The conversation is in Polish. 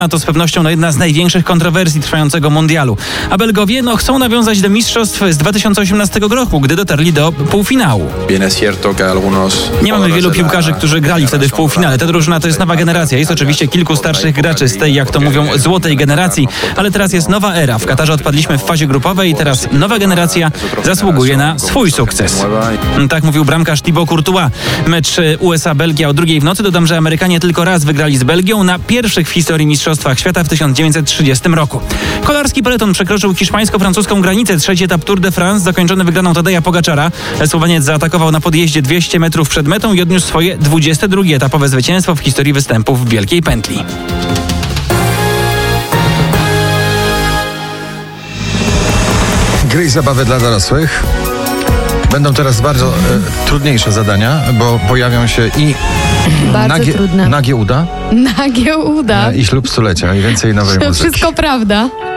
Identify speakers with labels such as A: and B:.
A: To z pewnością jedna z największych kontrowersji trwającego mundialu. A Belgowie chcą nawiązać do mistrzostw z 2018 roku, gdy dotarli do półfinału. Nie mamy wielu piłkarzy, którzy grali wtedy w półfinale. Ta drużyna to jest nowa generacja. Jest oczywiście kilku starszych graczy z tej, jak to mówią, złotej generacji, ale teraz jest nowa era. W Katarze odpadliśmy w fazie grupowej i teraz nowa generacja zasługuje na swój sukces. Tak mówił bramkarz Thibaut Courtois. Mecz USA-Belgia o 2:00 w nocy. Dodam, że Amerykanie tylko raz wygrali z Belgią na pierwszych w historii mistrzostwach świata w 1930 roku. Kolarski peleton przekroczył hiszpańsko-francuską granicę. Trzeci etap Tour de France zakończony wygraną Tadeja Pogaczara. Słoweniec zaatakował na podjeździe 200 metrów przed metą i odniósł swoje 22. etapowe zwycięstwo w historii występów w Wielkiej Pętli.
B: Gry i zabawy dla dorosłych. Będą teraz bardzo trudniejsze zadania, bo pojawią się i
C: trudne.
B: nagie uda
C: Nagie uda.
B: i ślub stulecia i więcej nowej muzyki.
C: Wszystko prawda.